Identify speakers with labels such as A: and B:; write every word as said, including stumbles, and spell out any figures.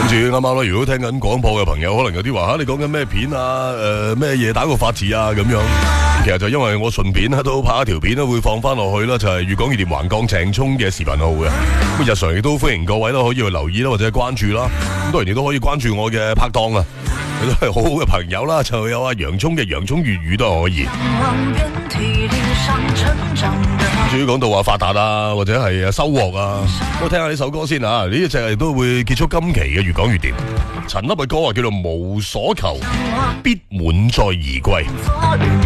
A: 至於啱啱啦，如果聽緊廣播嘅朋友，可能有啲話嚇你講緊咩片啊？誒咩嘢打個發字啊咁樣。其實就因為我順便咧都拍一條片咧，會放翻落去啦，就係粵港粵電橫江鄭聰嘅視頻號嘅。咁日常亦都歡迎各位啦，可以去留意啦，或者係關注啦。咁當然亦都可以關注我嘅拍檔啊，佢都係好好嘅朋友啦，就有阿洋葱嘅洋葱粵語都可以。至於講到話發達啊，或者係收穫啊，都聽下呢首歌先啊！呢一隻都會結束今期嘅粵港粵電。陳粒嘅歌啊，叫做無所求，必滿載而歸。